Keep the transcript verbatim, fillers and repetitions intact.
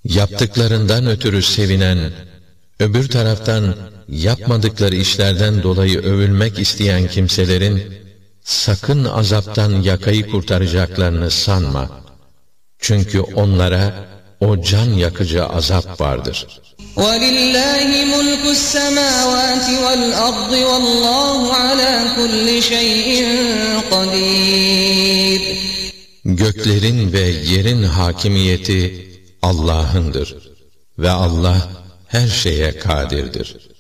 Yaptıklarından ötürü sevinen, öbür taraftan yapmadıkları işlerden dolayı övülmek isteyen kimselerin sakın azaptan yakayı kurtaracaklarını sanma. Çünkü onlara o can yakıcı azap vardır. وَلِلَّهِ مُلْكُ السَّمَاوَاتِ وَالْأَرْضِ وَاللّٰهُ عَلَى كُلِّ شَيْءٍ قَدِيرٌ. Göklerin ve yerin hakimiyeti Allah'ındır ve Allah her şeye kadirdir.